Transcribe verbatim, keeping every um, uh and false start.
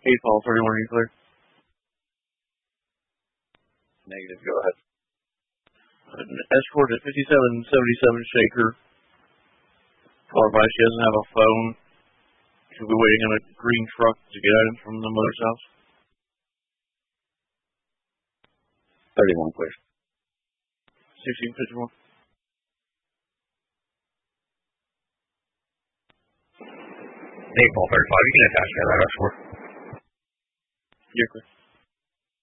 Eight ball, thirty-one, you clear? Negative, go ahead. An escort at fifty-seven seventy-seven Shaker. Call advice, she doesn't have a phone. She'll be waiting on a green truck to get items from the mother's house. thirty-one, clear. sixteen fifty-one. Eight ball thirty-five, you can attach that right escort. You're clear.